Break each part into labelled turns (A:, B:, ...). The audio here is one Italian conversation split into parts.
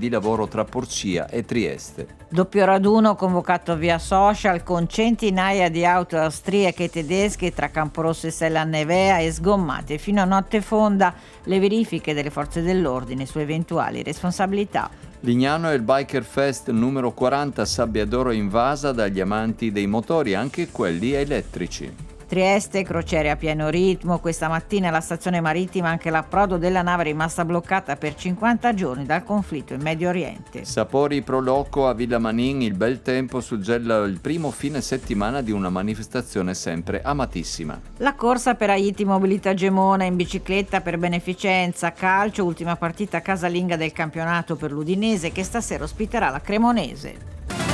A: di lavoro tra Porcia e Trieste.
B: Doppio raduno convocato via social con centinaia di auto austriache e tedesche tra Camporosso e Sella Nevea e sgommate fino a notte fonda le verifiche delle forze dell'ordine su eventuali responsabilità.
A: Lignano è il Biker Fest numero 40, Sabbia d'Oro invasa dagli amanti dei motori, anche quelli elettrici.
B: Trieste, crociere a pieno ritmo. Questa mattina alla stazione marittima anche l'approdo della nave è rimasta bloccata per 50 giorni dal conflitto in Medio Oriente.
A: Sapori pro loco a Villa Manin, il bel tempo suggella il primo fine settimana di una manifestazione sempre amatissima.
B: La corsa per Aieti Mobilità Gemona in bicicletta per beneficenza, calcio, ultima partita casalinga del campionato per l'Udinese che stasera ospiterà la Cremonese.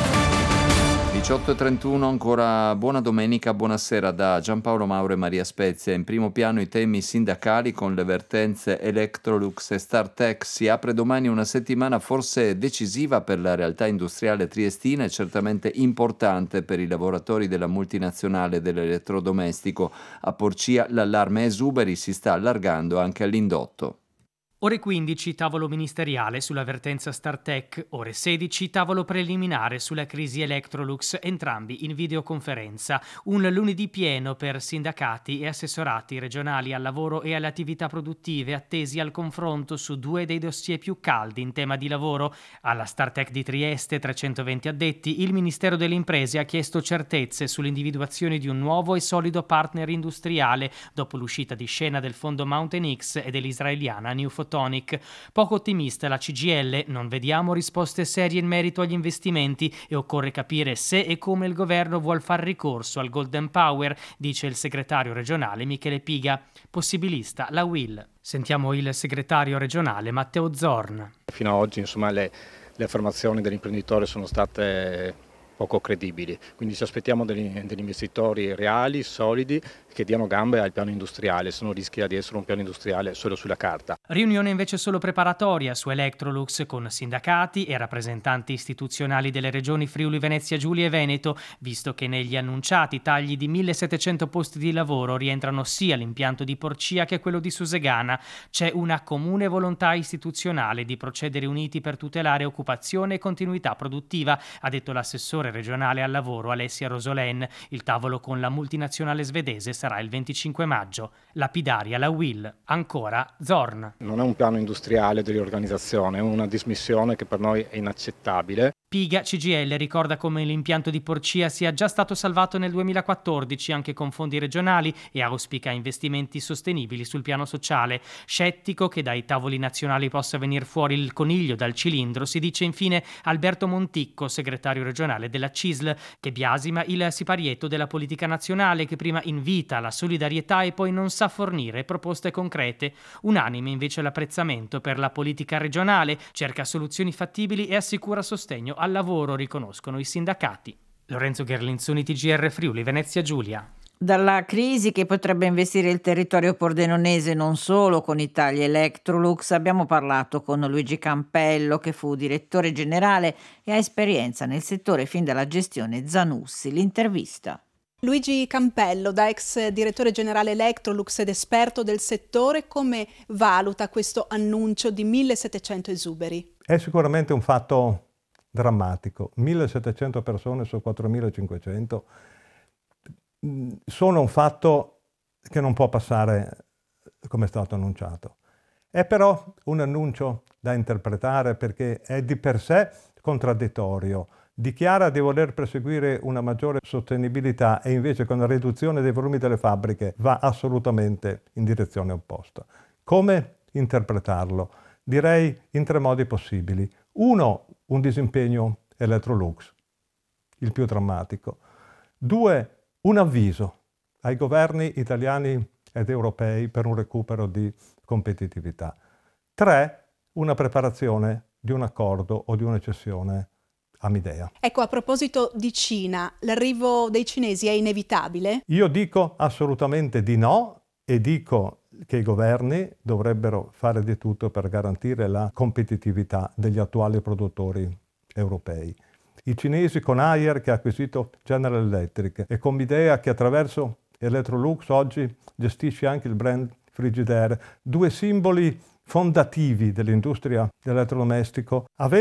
A: 18:31, ancora buona domenica, buonasera da Giampaolo Mauro e Maria Spezia. In primo piano i temi sindacali con le vertenze Electrolux e Startech. Si apre domani una settimana forse decisiva per la realtà industriale triestina e certamente importante per i lavoratori della multinazionale dell'elettrodomestico. A Porcia l'allarme esuberi si sta allargando anche all'indotto.
C: Ore 15, tavolo ministeriale sulla vertenza Startech. Ore 16, tavolo preliminare sulla crisi Electrolux, entrambi in videoconferenza. Un lunedì pieno per sindacati e assessorati regionali al lavoro e alle attività produttive attesi al confronto su due dei dossier più caldi in tema di lavoro. Alla Startech di Trieste, 320 addetti, il Ministero delle Imprese ha chiesto certezze sull'individuazione di un nuovo e solido partner industriale dopo l'uscita di scena del fondo Mountain X e dell'israeliana New Photonic. Poco ottimista la CGIL, non vediamo risposte serie in merito agli investimenti e occorre capire se e come il governo vuol far ricorso al Golden Power, dice il segretario regionale Michele Piga. Possibilista la UIL. Sentiamo il segretario regionale Matteo Zorn.
D: Fino ad oggi le affermazioni dell'imprenditore sono state poco credibili, quindi ci aspettiamo degli investitori reali, solidi, che diano gambe al piano industriale, se no rischia di essere un piano industriale solo sulla carta.
C: Riunione invece solo preparatoria su Electrolux con sindacati e rappresentanti istituzionali delle regioni Friuli Venezia Giulia e Veneto, visto che negli annunciati tagli di 1700 posti di lavoro rientrano sia l'impianto di Porcia che quello di Susegana. C'è una comune volontà istituzionale di procedere uniti per tutelare occupazione e continuità produttiva, ha detto l'assessore regionale al lavoro Alessia Rosolen. Il tavolo con la multinazionale svedese sarà il 25 maggio. Lapidaria la UIL. Ancora Zorn.
D: Non è un piano industriale di riorganizzazione, è una dismissione che per noi è inaccettabile.
C: Piga CGIL ricorda come l'impianto di Porcia sia già stato salvato nel 2014 anche con fondi regionali e auspica investimenti sostenibili sul piano sociale. Scettico che dai tavoli nazionali possa venire fuori il coniglio dal cilindro, si dice infine Alberto Monticco, segretario regionale della CISL, che biasima il siparietto della politica nazionale che prima invita alla solidarietà e poi non sa fornire proposte concrete. Unanime invece l'apprezzamento per la politica regionale, cerca soluzioni fattibili e assicura sostegno al lavoro, riconoscono i sindacati. Lorenzo Gherlinzoni, TGR Friuli Venezia Giulia.
B: Dalla crisi che potrebbe investire il territorio pordenonese non solo con Italia Electrolux abbiamo parlato con Luigi Campello, che fu direttore generale e ha esperienza nel settore fin dalla gestione Zanussi. L'intervista.
E: Luigi Campello, da ex direttore generale Electrolux ed esperto del settore, come valuta questo annuncio di 1700 esuberi?
F: È sicuramente un fatto drammatico. 1700 persone su 4500 sono un fatto che non può passare come è stato annunciato. È però un annuncio da interpretare perché è di per sé contraddittorio. Dichiara di voler perseguire una maggiore sostenibilità e invece con la riduzione dei volumi delle fabbriche va assolutamente in direzione opposta. Come interpretarlo? Direi in tre modi possibili. Uno, un disimpegno Electrolux, il più drammatico. Due, un avviso ai governi italiani ed europei per un recupero di competitività. Tre, una preparazione di un accordo o di una cessione a Midea.
E: Ecco, a proposito di Cina, l'arrivo dei cinesi è inevitabile?
F: Io dico assolutamente di no e dico che i governi dovrebbero fare di tutto per garantire la competitività degli attuali produttori europei. I cinesi con Haier che ha acquisito General Electric e con Midea che attraverso Electrolux oggi gestisce anche il brand Frigidaire, due simboli fondativi dell'industria dell'elettrodomestico,